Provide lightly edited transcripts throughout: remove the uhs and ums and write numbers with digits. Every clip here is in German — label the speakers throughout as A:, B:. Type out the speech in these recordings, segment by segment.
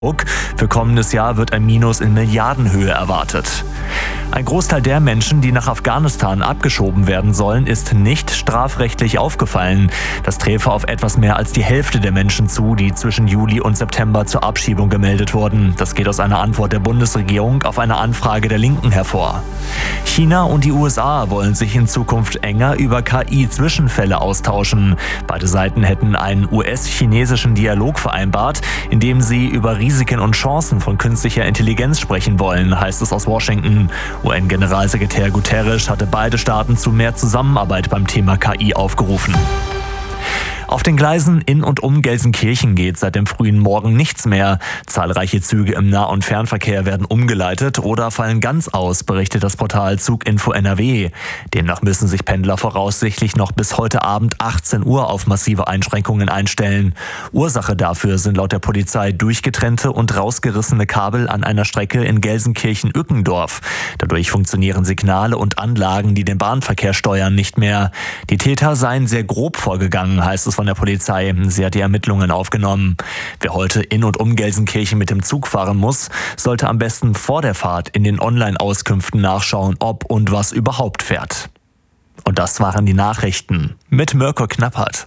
A: Für kommendes Jahr wird ein Minus in Milliardenhöhe erwartet. Ein Großteil der Menschen, die nach Afghanistan abgeschoben werden sollen, ist nicht strafrechtlich aufgefallen. Das träfe auf etwas mehr als die Hälfte der Menschen zu, die zwischen Juli und September zur Abschiebung gemeldet wurden. Das geht aus einer Antwort der Bundesregierung auf eine Anfrage der Linken hervor. China und die USA wollen sich in Zukunft enger über KI-Zwischenfälle austauschen. Beide Seiten hätten einen US-chinesischen Dialog vereinbart, in dem sie über Risiken und Chancen von künstlicher Intelligenz sprechen wollen, heißt es aus Washington. UN-Generalsekretär Guterres hatte beide Staaten zu mehr Zusammenarbeit beim Thema KI aufgerufen. Auf den Gleisen in und um Gelsenkirchen geht seit dem frühen Morgen nichts mehr. Zahlreiche Züge im Nah- und Fernverkehr werden umgeleitet oder fallen ganz aus, berichtet das Portal Zuginfo NRW. Demnach müssen sich Pendler voraussichtlich noch bis heute Abend 18 Uhr auf massive Einschränkungen einstellen. Ursache dafür sind laut der Polizei durchgetrennte und rausgerissene Kabel an einer Strecke in Gelsenkirchen-Ückendorf. Dadurch funktionieren Signale und Anlagen, die den Bahnverkehr steuern, nicht mehr. Die Täter seien sehr grob vorgegangen, heißt es von der Polizei. Sie hat die Ermittlungen aufgenommen. Wer heute in und um Gelsenkirchen mit dem Zug fahren muss, sollte am besten vor der Fahrt in den Online-Auskünften nachschauen, ob und was überhaupt fährt. Und das waren die Nachrichten mit Mirko Knappert.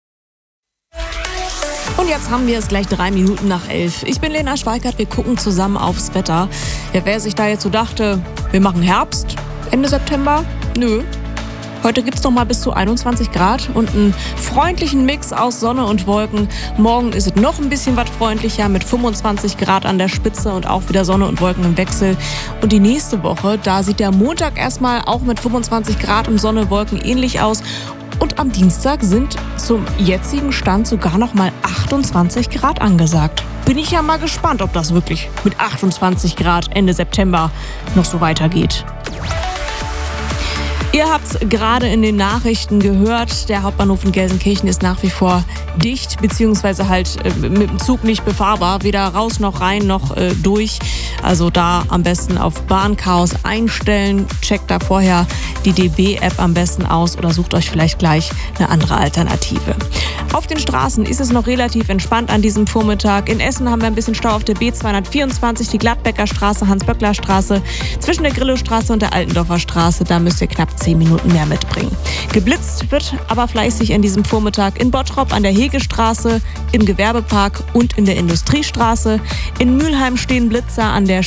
B: Und jetzt haben wir es gleich 3 Minuten nach 11. Ich bin Lena Schweikart, wir gucken zusammen aufs Wetter. Ja, wer sich da jetzt so dachte, wir machen Herbst, Ende September? Nö. Heute gibt's noch mal bis zu 21 Grad und einen freundlichen Mix aus Sonne und Wolken. Morgen ist es noch ein bisschen was freundlicher mit 25 Grad an der Spitze und auch wieder Sonne und Wolken im Wechsel. Und die nächste Woche, da sieht der Montag erstmal auch mit 25 Grad und Sonne und Wolken ähnlich aus. Und am Dienstag sind zum jetzigen Stand sogar noch mal 28 Grad angesagt. Bin ich ja mal gespannt, ob das wirklich mit 28 Grad Ende September noch so weitergeht. Ihr habt's gerade in den Nachrichten gehört, der Hauptbahnhof in Gelsenkirchen ist nach wie vor dicht, beziehungsweise halt mit dem Zug nicht befahrbar, weder raus noch rein noch durch. Also da am besten auf Bahnchaos einstellen, checkt da vorher die DB-App am besten aus oder sucht euch vielleicht gleich eine andere Alternative. Auf den Straßen ist es noch relativ entspannt an diesem Vormittag. In Essen haben wir ein bisschen Stau auf der B224, die Gladbecker Straße, Hans-Böckler-Straße, zwischen der Grillowstraße und der Altendorfer Straße. Da müsst ihr knapp 10 Minuten mehr mitbringen. Geblitzt wird aber fleißig an diesem Vormittag in Bottrop an der Hegestraße, im Gewerbepark und in der Industriestraße. In Mülheim stehen Blitzer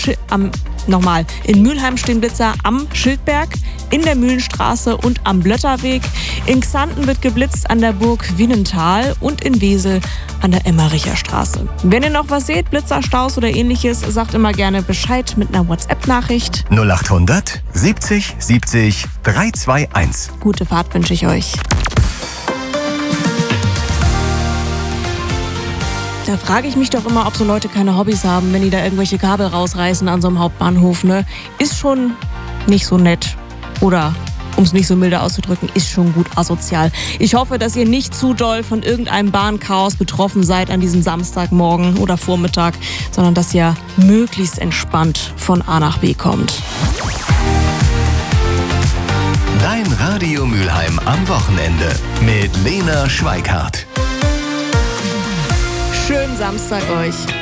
B: in Mülheim stehen Blitzer am Schildberg, in der Mühlenstraße und am Blötterweg. In Xanten wird geblitzt an der Burg Wienenthal und in Wesel an der Emmericher Straße. Wenn ihr noch was seht, Blitzer, Staus oder ähnliches, sagt immer gerne Bescheid mit einer WhatsApp-Nachricht.
C: 0800 70 70 321.
B: Gute Fahrt wünsche ich euch. Da frage ich mich doch immer, ob so Leute keine Hobbys haben, wenn die da irgendwelche Kabel rausreißen an so einem Hauptbahnhof, ne? Ist schon nicht so nett. Oder, um es nicht so milde auszudrücken, ist schon gut asozial. Ich hoffe, dass ihr nicht zu doll von irgendeinem Bahnchaos betroffen seid an diesem Samstagmorgen oder Vormittag, sondern dass ihr möglichst entspannt von A nach B kommt.
C: Dein Radio Mülheim am Wochenende mit Lena Schweikart.
B: Schönen Samstag euch.